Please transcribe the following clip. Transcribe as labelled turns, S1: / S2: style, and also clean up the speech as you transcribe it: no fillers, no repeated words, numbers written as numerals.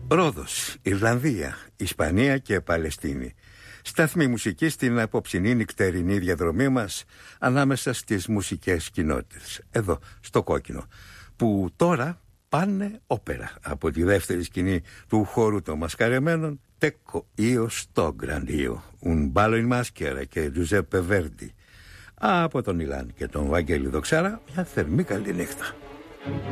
S1: Ρόδος, Ιρλανδία, Ισπανία και Παλαιστίνη. Σταθμή μουσική στην απόψινή νυχτερινή διαδρομή μας ανάμεσα στις μουσικές κοινότητες. Εδώ, στο κόκκινο, που τώρα πάνε όπερα από τη δεύτερη σκηνή του χώρου των μασκαρεμένων, Τέκο Io sto Grand Io, un ballo in maschera και Giuseppe Verdi. Από τον Ιλάν και τον Βαγγέλη Δοξάρα, μια θερμή καλή νύχτα.